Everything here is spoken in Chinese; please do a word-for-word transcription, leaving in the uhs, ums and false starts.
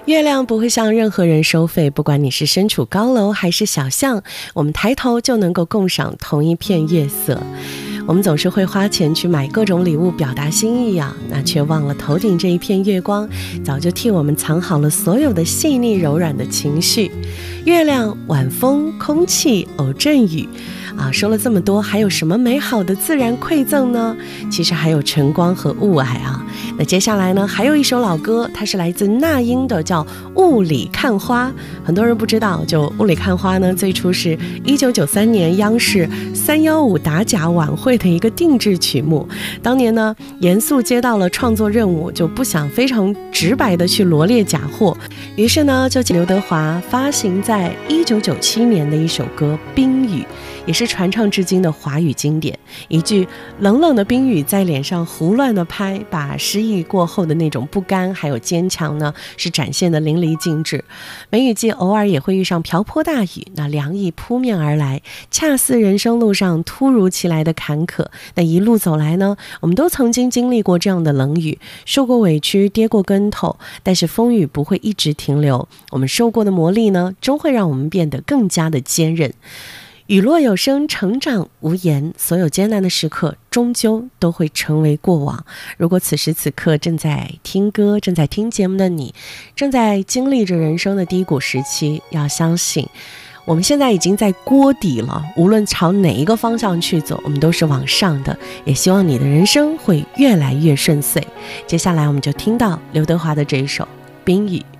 月亮不会向任何人收费，不管你是身处高楼还是小巷，我们抬头就能够共赏同一片月色。我们总是会花钱去买各种礼物表达心意啊，那却忘了头顶这一片月光早就替我们藏好了所有的细腻柔软的情绪。月亮、晚风、空气、偶阵雨啊，说了这么多，还有什么美好的自然馈赠呢？其实还有晨光和雾霭啊。那接下来呢，还有一首老歌，它是来自那英的，叫《雾里看花》。很多人不知道，就《雾里看花》呢，最初是一九九三年央视三幺五打假晚会的一个定制曲目。当年呢，严肃接到了创作任务，就不想非常直白的去罗列假货，于是呢，就刘德华发行在一九九七年的一首歌《冰雨》，也是传唱至今的华语经典。一句冷冷的冰雨在脸上胡乱的拍，把失意过后的那种不甘还有坚强呢，是展现的淋漓尽致。梅雨季偶尔也会遇上瓢泼大雨，那凉意扑面而来，恰似人生路上突如其来的坎坷。那一路走来呢，我们都曾经经历过这样的冷雨，受过委屈，跌过跟头，但是风雨不会一直停留，我们受过的磨砺呢，终会让我们变得更加的坚韧。雨落有声，成长无言，所有艰难的时刻终究都会成为过往。如果此时此刻正在听歌，正在听节目的你，正在经历着人生的低谷时期，要相信我们现在已经在锅底了，无论朝哪一个方向去走，我们都是往上的。也希望你的人生会越来越顺遂。接下来我们就听到刘德华的这一首《冰雨》。